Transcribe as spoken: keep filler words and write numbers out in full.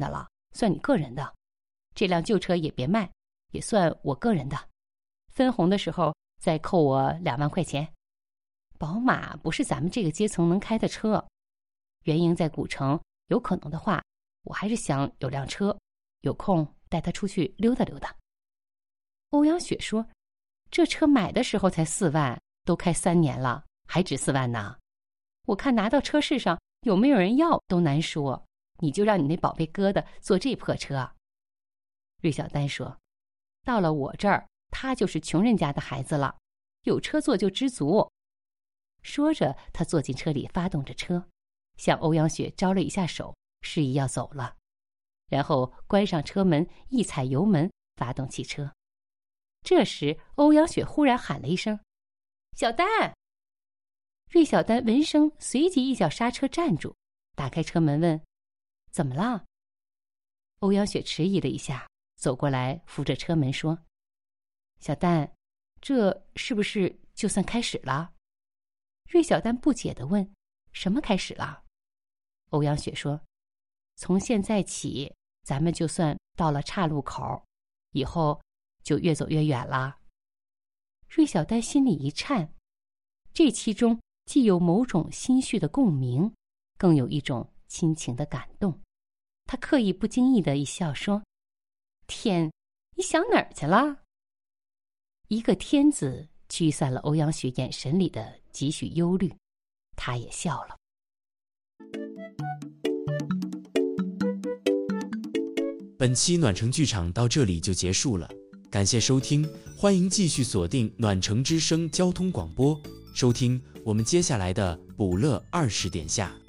的了，算你个人的。这辆旧车也别卖，也算我个人的。分红的时候再扣我两万块钱。宝马不是咱们这个阶层能开的车。元英在古城，有可能的话，我还是想有辆车，有空带他出去溜达溜达。欧阳雪说，这车买的时候才四万，都开三年了，还值四万呢。我看拿到车市上有没有人要都难说，你就让你那宝贝疙瘩坐这破车。芮小丹说，到了我这儿，他就是穷人家的孩子了，有车坐就知足。说着，他坐进车里，发动着车，向欧阳雪招了一下手，示意要走了，然后关上车门，一踩油门，发动汽车。这时，欧阳雪忽然喊了一声：“小丹！”芮小丹闻声，随即一脚刹车站住，打开车门问：“怎么了？”欧阳雪迟疑了一下，走过来扶着车门说：“小丹，这是不是就算开始了？”芮小丹不解地问：“什么开始了？”欧阳雪说：“从现在起，咱们就算到了岔路口，以后就越走越远了。”芮小丹心里一颤，这其中既有某种心绪的共鸣，更有一种亲情的感动。他刻意不经意地一笑说：“天，你想哪儿去了？”一个天字驱散了欧阳雪眼神里的几许忧虑，他也笑了。 本期暖城剧场到这里就结束了，感谢收听，欢迎继续锁定暖城之声交通广播，收听我们接下来的补乐二十点下。